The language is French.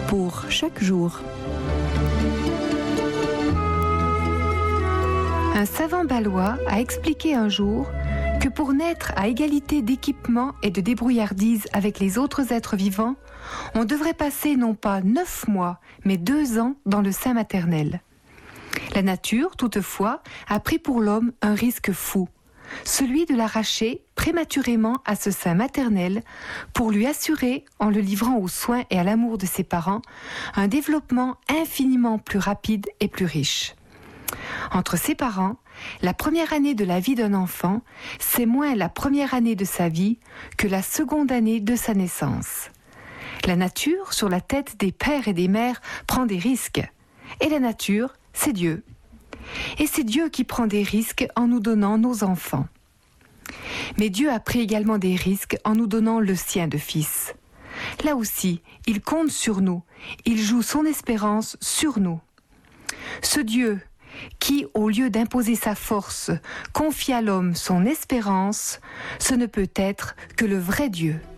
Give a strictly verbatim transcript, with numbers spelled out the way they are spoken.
pour chaque jour. Un savant balois a expliqué un jour que pour naître à égalité d'équipement et de débrouillardise avec les autres êtres vivants, on devrait passer non pas neuf mois, mais deux ans dans le sein maternel. La nature, toutefois, a pris pour l'homme un risque fou, celui de l'arracher prématurément à ce sein maternel pour lui assurer, en le livrant aux soins et à l'amour de ses parents, un développement infiniment plus rapide et plus riche. Entre ses parents, la première année de la vie d'un enfant, c'est moins la première année de sa vie que la seconde année de sa naissance. La nature, sur la tête des pères et des mères, prend des risques. Et la nature, c'est Dieu. Et c'est Dieu qui prend des risques en nous donnant nos enfants. Mais Dieu a pris également des risques en nous donnant le sien de fils. Là aussi, il compte sur nous, il joue son espérance sur nous. Ce Dieu qui, au lieu d'imposer sa force, confie à l'homme son espérance, ce ne peut être que le vrai Dieu.